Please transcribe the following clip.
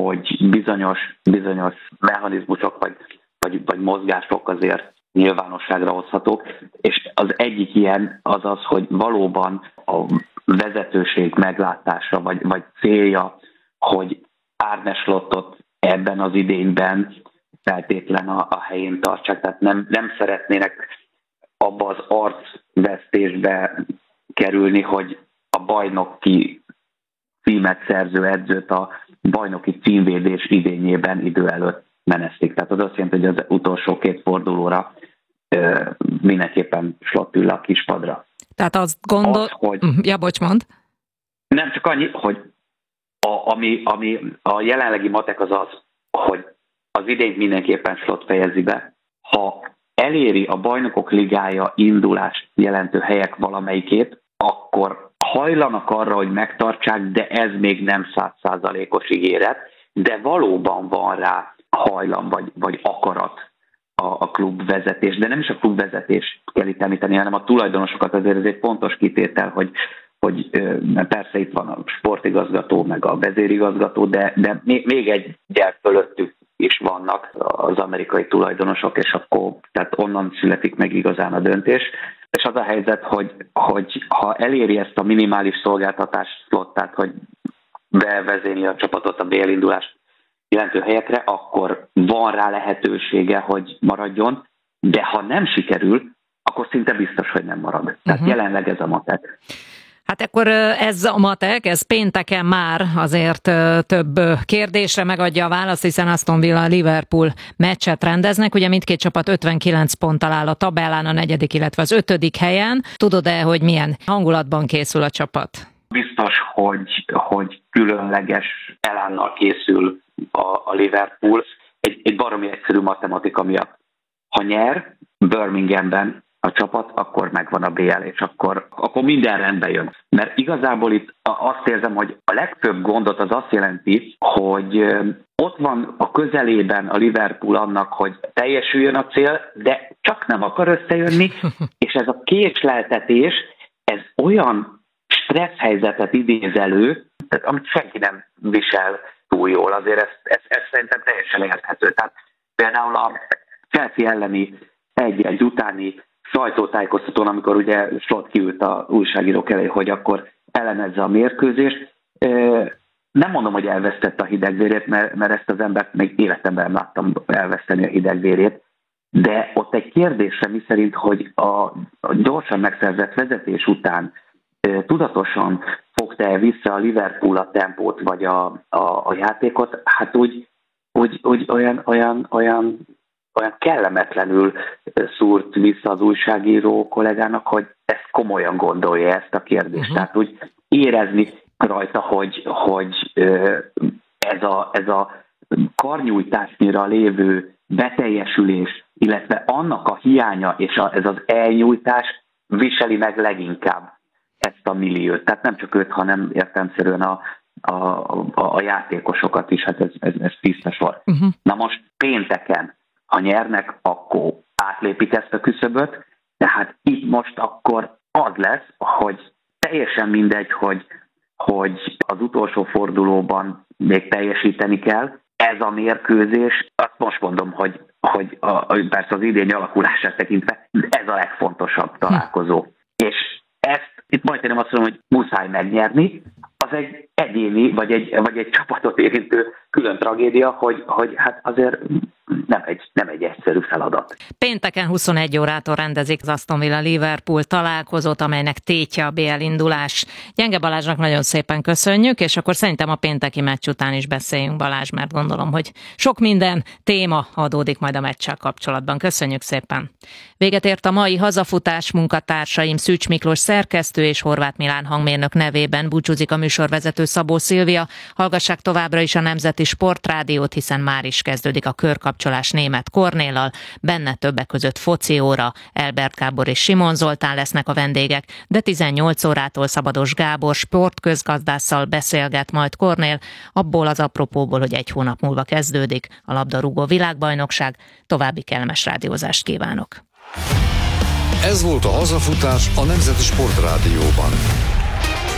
hogy bizonyos mechanizmusok vagy mozgások azért nyilvánosságra hozhatók, és az egyik ilyen az, hogy valóban a vezetőség meglátása vagy célja, hogy Arne Slottot ebben az idényben feltétlen a helyén tartsák, tehát nem szeretnének abba az arcvesztésbe kerülni, hogy a bajnoki címet szerző edzőt a bajnoki címvédés idényében idő előtt menesztik. Tehát az azt jelenti, hogy az utolsó 2 fordulóra mindenképpen Slott ül a kispadra. Tehát azt gondol... Ja, bocs, mondd. Nem csak annyi, hogy ami a jelenlegi matek az, hogy az idényt mindenképpen Slott fejezi be. Ha eléri a Bajnokok Ligája indulást jelentő helyek valamelyikét, akkor hajlanak arra, hogy megtartsák, de ez még nem 100%-os ígéret, de valóban van rá hajlam vagy akarat a klubvezetés, de nem is a klubvezetés kell itt említeni, hanem a tulajdonosokat, azért ez egy fontos kitétel, hogy persze itt van a sportigazgató, meg a vezérigazgató, de még egyel fölöttük is vannak az amerikai tulajdonosok, és akkor tehát onnan születik meg igazán a döntés. És az a helyzet, hogy ha eléri ezt a minimális szolgáltatást Slott, tehát hogy bevezényli a csapatot a BL-indulást jelentő helyekre, akkor van rá lehetősége, hogy maradjon, de ha nem sikerül, akkor szinte biztos, hogy nem marad. Tehát jelenleg ez a matek. Hát akkor ez a matek, ez pénteken már azért több kérdésre megadja a választ, hiszen Aston Villa-Liverpool meccset rendeznek. Ugye mindkét csapat 59 ponttal áll a tabellán, a 4., illetve az 5. helyen. Tudod-e, hogy milyen hangulatban készül a csapat? Biztos, hogy különleges elánnal készül a Liverpool. Egy baromi egyszerű matematika miatt. Ha nyer Birminghamben a csapat, akkor megvan a BL, és akkor minden rendbe jön. Mert igazából itt azt érzem, hogy a legfőbb gondot az azt jelenti, hogy ott van a közelében a Liverpool annak, hogy teljesüljön a cél, de csak nem akar összejönni, és ez a késleltetés, ez olyan stressz helyzetet idéz elő, amit senki nem visel túl jól. Azért ez szerintem teljesen érthető. Tehát például a Chelsea elleni egy utáni sajtótájékoztatón, amikor ugye Slott kiült a újságírók elé, hogy akkor elemezze a mérkőzést. Nem mondom, hogy elvesztette a hidegvérét, mert ezt az embert még életemben láttam elveszteni a hidegvérét, de ott egy kérdésre miszerint, hogy a gyorsan megszerzett vezetés után tudatosan fogta-e vissza a Liverpool a tempót vagy a játékot, hát úgy olyan kellemetlenül szúrt vissza az újságíró kollégának, hogy ezt komolyan gondolja ezt a kérdést. Tehát úgy érezni rajta, hogy ez a karnyújtásnyira lévő beteljesülés, illetve annak a hiánya és ez az elnyújtás viseli meg leginkább ezt a milliót. Tehát nem csak őt, hanem értelemszerűen a játékosokat is, hát ez tiszta sor. Na most pénteken, ha nyernek, akkor átlépik ezt a küszöböt, tehát itt most akkor az lesz, hogy teljesen mindegy, hogy az utolsó fordulóban még teljesíteni kell. Ez a mérkőzés, azt most mondom, hogy persze az idény alakulását tekintve, ez a legfontosabb találkozó. És ezt itt majdnem azt mondom, hogy muszáj megnyerni, az egy egyéni, vagy egy csapatot érintő külön tragédia, hogy hát azért nem egy egyszerű feladat. Pénteken 21 órától rendezik az Aston Villa-Liverpool találkozót, amelynek tétje a BL indulás. Gyenge Balázsnak nagyon szépen köszönjük, és akkor szerintem a pénteki meccs után is beszéljünk, Balázs, mert gondolom, hogy sok minden téma adódik majd a meccsel kapcsolatban. Köszönjük szépen! Véget ért a mai hazafutás, munkatársaim Szűcs Miklós szerkesztő és Horváth Milán hangmérnök nevében búcsúzik a műsorvezető Szabó Szilvia. Hallgassák továbbra is a Nemzeti Sportrádiót, hiszen már is kezdődik a körkapcsolás Németh Kornéllal, benne többek között foci óra, Elbert Gábor és Simon Zoltán lesznek a vendégek, de 18 órától Szabados Gábor sportközgazdásszal beszélget majd Kornél, abból az apropóból, hogy egy hónap múlva kezdődik a labdarúgó világbajnokság. További kellemes rádiózást kívánok! Ez volt a hazafutás a Nemzeti Sportrádióban.